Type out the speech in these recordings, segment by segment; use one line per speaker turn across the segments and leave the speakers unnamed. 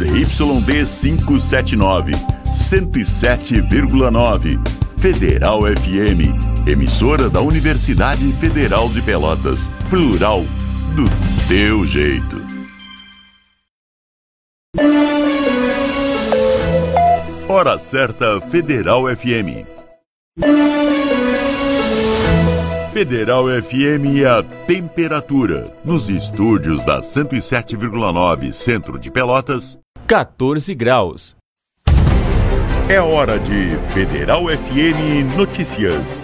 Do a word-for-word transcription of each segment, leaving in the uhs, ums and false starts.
Z Y D quinhentos e setenta e nove, cento e sete vírgula nove. Federal F M, emissora da Universidade Federal de Pelotas. Plural, do teu jeito. Hora certa, Federal F M. Federal F M e a temperatura. Nos estúdios da cento e sete vírgula nove, centro de Pelotas,
quatorze graus.
É hora de Federal F M Notícias.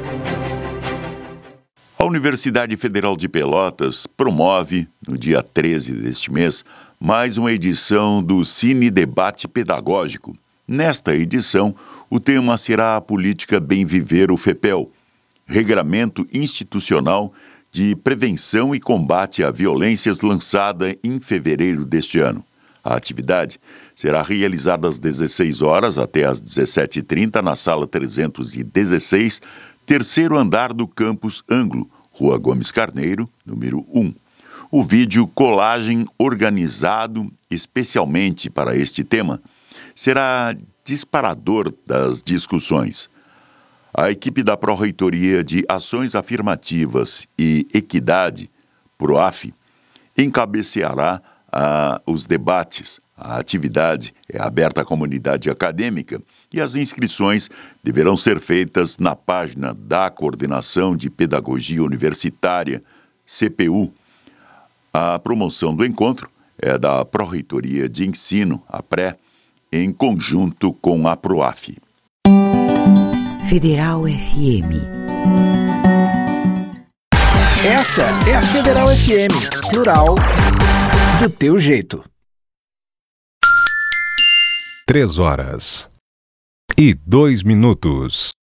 A Universidade Federal de Pelotas promove, no dia treze deste mês, mais uma edição do Cine Debate Pedagógico. Nesta edição, o tema será a política Bem Viver, o FEPEL, Regramento Institucional de Prevenção e Combate a Violências, lançada em fevereiro deste ano. A atividade será realizada às dezesseis horas até às dezessete e trinta na sala trezentos e dezesseis, terceiro andar do Campus Anglo, Rua Gomes Carneiro, número um. O vídeo colagem organizado especialmente para este tema será disparador das discussões. A equipe da Pró-Reitoria de Ações Afirmativas e Equidade, PROAF, encabeceará ah, os debates. A atividade é aberta à comunidade acadêmica e as inscrições deverão ser feitas na página da Coordenação de Pedagogia Universitária, C P U. A promoção do encontro é da Pró-Reitoria de Ensino, a Pré, em conjunto com a PROAF.
Federal F M.
Essa é a Federal F M, plural, do teu jeito.
Três horas e dois minutos.